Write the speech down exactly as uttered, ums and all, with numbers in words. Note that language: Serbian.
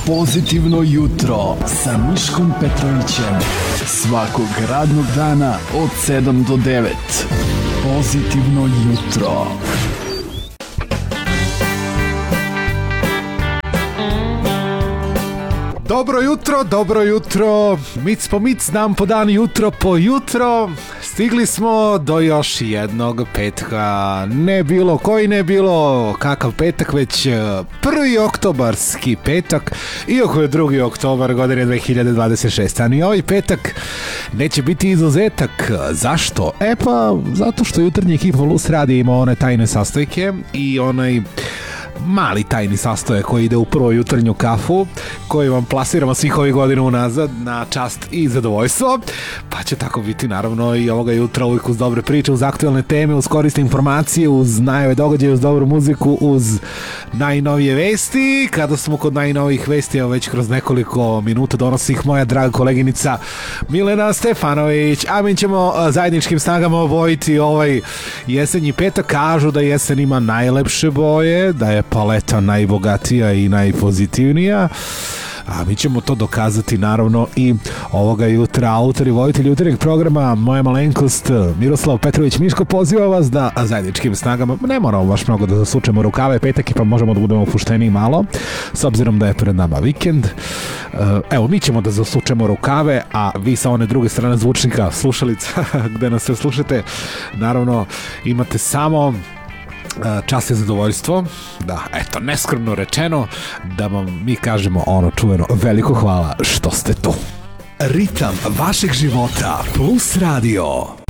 Pozitivno jutro sa Miškom Petrovićem. Svakog radnog dana od sedam do devet. Pozitivno jutro. Dobro jutro, dobro jutro, mic po mic, dan po dan, jutro po jutro. Stigli smo do još jednog petka. Ne bilo koji ne bilo, kakav petak, već prvi oktobarski petak. Iako je drugi oktobar godine dve hiljade dvadeset šeste. A ni ovaj petak neće biti izuzetak. Zašto? E pa, zato što jutarnji ekip Plus radi ima one tajne sastojke i onaj mali tajni sastojak koji ide u prvu jutarnju kafu, koji vam plasiramo svih ovih godina unazad na čast i zadovoljstvo, pa će tako biti naravno i ovoga jutra, uvijek uz dobre priče, uz aktualne teme, uz korisne informacije, uz najave događaje, uz dobru muziku, uz najnovije vesti. Kada smo kod najnovijih vesti, evo već kroz nekoliko minuta donosi ih moja draga koleginica Milena Stefanović, a mi ćemo zajedničkim snagama obojiti ovaj jesenji petak. Kažu da jesen ima najlepše boje, da je paleta najbogatija i najpozitivnija, a mi ćemo to dokazati naravno i ovoga jutra. Autor i voditelj jutarnjeg programa, moja malenkost Miroslav Petrović Miško, poziva vas da zajedničkim snagama, ne moramo baš mnogo da zasučemo rukave, petak i pa možemo da budemo opušteni malo, s obzirom da je pred nama vikend. Evo, mi ćemo da zasučemo rukave, a vi sa one druge strane zvučnika, slušalica, gde nas sve slušate, naravno imate samo čast i zadovoljstvo, da, eto, neskromno rečeno, da vam mi kažemo ono čuveno veliko hvala što ste tu. Ritam vašeg života Plus Radio.